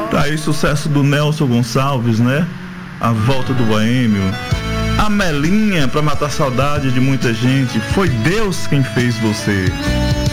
Tá aí, sucesso do Nelson Gonçalves, né? A Volta do Boêmio. A Melinha, pra matar a saudade de muita gente. Foi Deus quem fez você.